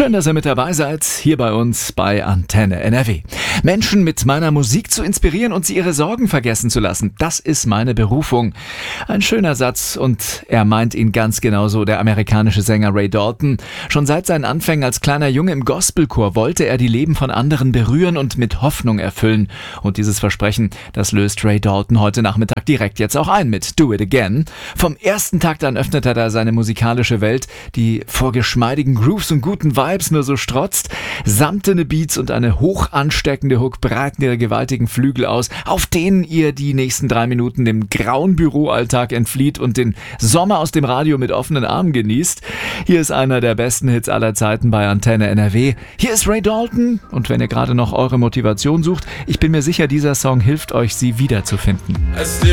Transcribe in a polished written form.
Schön, dass ihr mit dabei seid, hier bei uns bei Antenne NRW. Menschen mit meiner Musik zu inspirieren und sie ihre Sorgen vergessen zu lassen, das ist meine Berufung. Ein schöner Satz und er meint ihn ganz genauso, der amerikanische Sänger Ray Dalton. Schon seit seinen Anfängen als kleiner Junge im Gospelchor wollte er die Leben von anderen berühren und mit Hoffnung erfüllen. Und dieses Versprechen, das löst Ray Dalton heute Nachmittag direkt jetzt auch ein mit Do It Again. Vom ersten Takt an öffnet er da seine musikalische Welt, die vor geschmeidigen Grooves und guten Vibes nur so strotzt. Samtene Beats und eine hoch ansteckende Hook breiten ihre gewaltigen Flügel aus, auf denen ihr die nächsten 3 Minuten dem grauen Büroalltag entflieht und den Sommer aus dem Radio mit offenen Armen genießt. Hier ist einer der besten Hits aller Zeiten bei Antenne NRW. Hier ist Ray Dalton und wenn ihr gerade noch eure Motivation sucht, ich bin mir sicher, dieser Song hilft euch, sie wiederzufinden.